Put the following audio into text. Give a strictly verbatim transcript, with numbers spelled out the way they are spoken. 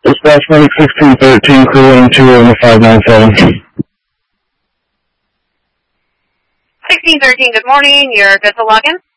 Dispatch Medic sixteen thirteen, crewing two in the five nine seven. sixteen thirteen, good morning. Your vessel login?